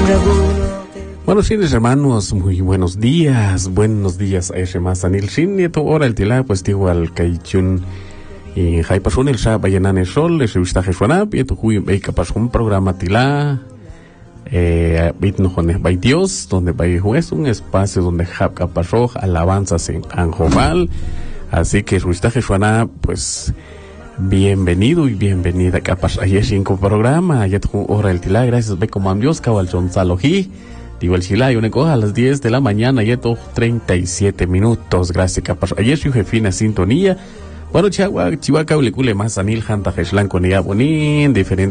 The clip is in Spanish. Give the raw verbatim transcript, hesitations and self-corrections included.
Bueno, chines hermanos, muy buenos días, buenos días a ese más anil shin nieto hora el tila pues digo al kaichun y hay pasun el sha bayanan el sol ese vista jesuanap y tu hui be capaz un programa tila eh bit no jones by Dios donde by es un espacio donde hab capaz alabanzas en anjomal, así que su vista jesuanap pues bienvenido y bienvenida capaz a ese programa ya tu hora el tila gracias be como Dios cabal Gonzaloji. Digo el Chilay, una cosa a las diez de la mañana, y esto treinta y siete minutos. Gracias, capaz. Ayer su jefina sintonía. Bueno, Chihuahua, Chihuahua, le cule más anil, janta, jeshlan, con ella, bonín, diferente.